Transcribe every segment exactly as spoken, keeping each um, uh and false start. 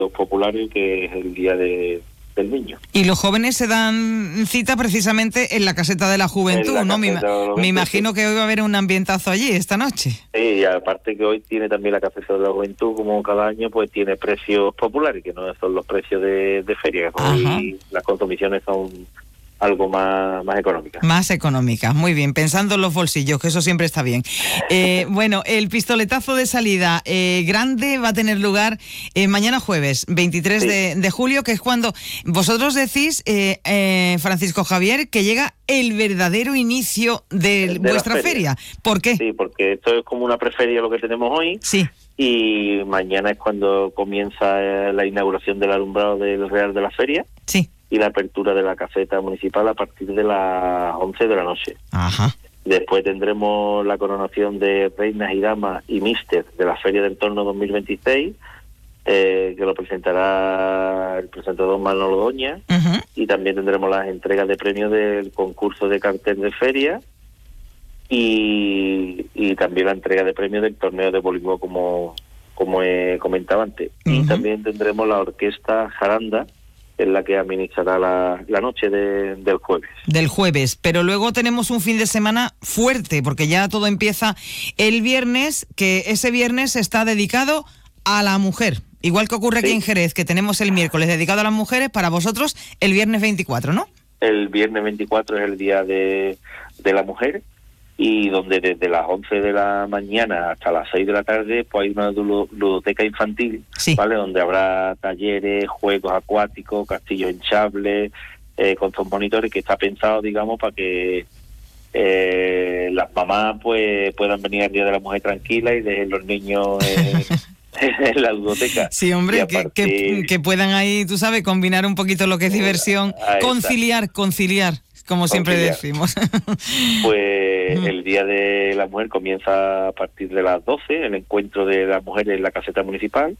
populares, que es el Día de, del Niño. Y los jóvenes se dan cita precisamente en la Caseta de la Juventud, la ¿no? Me, Juventud, me imagino que hoy va a haber un ambientazo allí esta noche. Sí, y aparte que hoy tiene también la Caseta de la Juventud, como cada año, pues tiene precios populares, que no son los precios de, de feria, que hoy las consumiciones son algo más, más económicas. Más económicas, muy bien, pensando en los bolsillos, que eso siempre está bien. Eh, bueno, el pistoletazo de salida eh, grande va a tener lugar eh, mañana jueves, veintitrés sí. de, de julio, que es cuando vosotros decís, eh, eh, Francisco Javier, que llega el verdadero inicio de, de vuestra feria. feria. ¿Por qué? Sí, porque esto es como una preferia lo que tenemos hoy. Sí. Y mañana es cuando comienza eh, la inauguración del alumbrado del Real de la Feria. Sí. Y la apertura de la caseta municipal a partir de las once de la noche. Ajá. Después tendremos la coronación de reinas y damas y míster de la Feria del Torno dos mil veintiséis, eh, que lo presentará el presentador Manolo Doña. Uh-huh. Y también tendremos las entregas de premios del concurso de cartel de feria y, y también la entrega de premios del torneo de voleibol, como, como he comentado antes. Uh-huh. Y también tendremos la orquesta Jaranda, es la que administrará la, la noche de, del jueves. Del jueves, pero luego tenemos un fin de semana fuerte, porque ya todo empieza el viernes, que ese viernes está dedicado a la mujer. Igual que ocurre sí. aquí en Jerez, que tenemos el miércoles dedicado a las mujeres, para vosotros el viernes veinticuatro, ¿no? El viernes veinticuatro es el Día de, de la Mujer, y donde desde las once de la mañana hasta las seis de la tarde pues hay una ludoteca infantil, sí. ¿vale? Donde habrá talleres, juegos acuáticos, castillos hinchables, eh, con sus monitores, que está pensado, digamos, para que eh, las mamás pues puedan venir al Día de la Mujer tranquila y dejen los niños eh, en la ludoteca. Sí, hombre, que, partir... que, que puedan ahí, tú sabes, combinar un poquito lo que es diversión, conciliar, conciliar. Como siempre decimos. Pues el Día de la Mujer comienza a partir de las doce, el encuentro de las mujeres en la caseta municipal.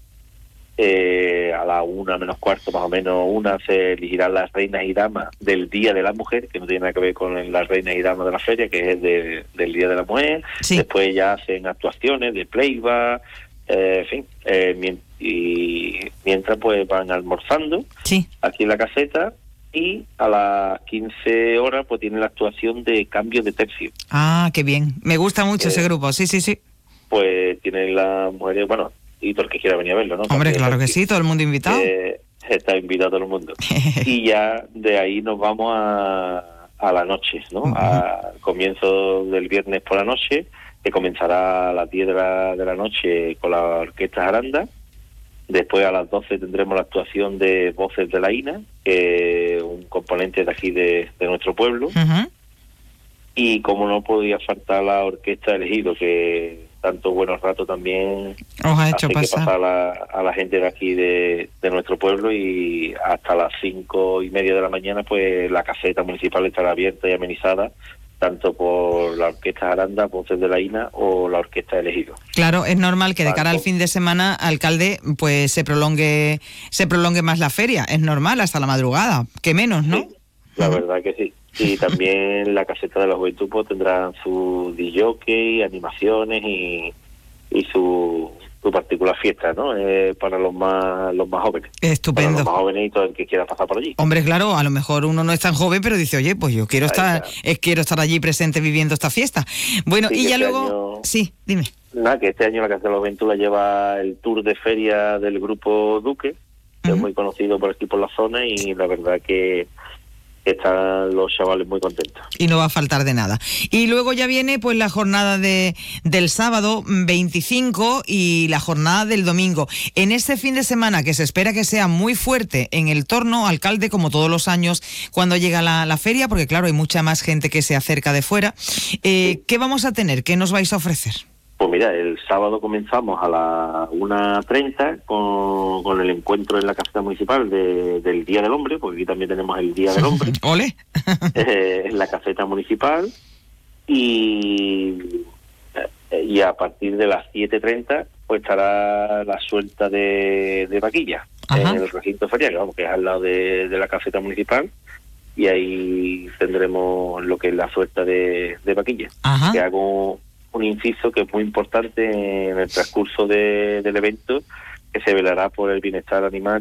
Eh, a la una menos cuarto, más o menos una, se elegirán las reinas y damas del Día de la Mujer, que no tiene nada que ver con las reinas y damas de la feria, que es de, del Día de la Mujer. Sí. Después ya hacen actuaciones de playback, eh, en fin, eh, mien- y mientras pues van almorzando sí. aquí en la caseta. Y a las quince horas pues tiene la actuación de cambio de tercio. Ah, qué bien. Me gusta mucho eh, ese grupo, sí, sí, sí. Pues tienen las mujeres, bueno, y todo el que quiera venir a verlo, ¿no? Hombre, claro que sí, todo el mundo invitado. Eh, está invitado todo el mundo. Y ya de ahí nos vamos a, a la noche, ¿no? Uh-huh. Al comienzo del viernes por la noche, que comenzará a las diez de la, de la noche con la orquesta Jaranda. Después a las doce tendremos la actuación de Voces de la Ina, que es un componente de aquí de, de nuestro pueblo. Uh-huh. Y como no podía faltar la orquesta Elegido, que tanto buenos ratos también os ha hecho hace pasar, que pasar a la, a la gente de aquí de, de nuestro pueblo, y hasta las cinco y media de la mañana pues la caseta municipal estará abierta y amenizada, tanto por la orquesta Aranda, Voces de la Ina, o la orquesta Elegido. Claro, es normal que de cara al fin de semana, alcalde, pues se prolongue se prolongue más la feria. Es normal, hasta la madrugada, que menos, ¿no? Sí, la uh-huh. verdad que sí. Y también la caseta de la juventud pues tendrán su D J, animaciones y, y su, su particular fiesta, ¿no? Eh, para los más los más jóvenes. Estupendo. Para los más jóvenes y todo el que quiera pasar por allí. Hombre, claro, a lo mejor uno no es tan joven, pero dice, oye, pues yo quiero Ahí estar está. eh, quiero estar allí presente viviendo esta fiesta. Bueno, Sí, y ya este luego... año... Sí, dime. Nada, que este año la Casa de la Juventud la lleva el tour de feria del grupo Duque, que uh-huh. es muy conocido por aquí por la zona, y la verdad que están los chavales muy contentos. Y no va a faltar de nada. Y luego ya viene pues la jornada de del sábado veinticinco y la jornada del domingo. En este fin de semana, que se espera que sea muy fuerte en el Torno, alcalde, como todos los años cuando llega la, la feria, porque claro, hay mucha más gente que se acerca de fuera. Eh, sí. ¿Qué vamos a tener? ¿Qué nos vais a ofrecer? Pues mira, el sábado comenzamos a las una treinta con, con el encuentro en la caseta municipal de, del Día del Hombre, porque aquí también tenemos el Día del Hombre. ¡Ole! eh, en la caseta municipal, y, y a partir de las siete treinta pues estará la suelta de, de vaquillas en el recinto ferial, vamos, que es al lado de, de la caseta municipal, y ahí tendremos lo que es la suelta de, de vaquillas. Que hago un inciso que es muy importante en el transcurso de, del evento, que se velará por el bienestar animal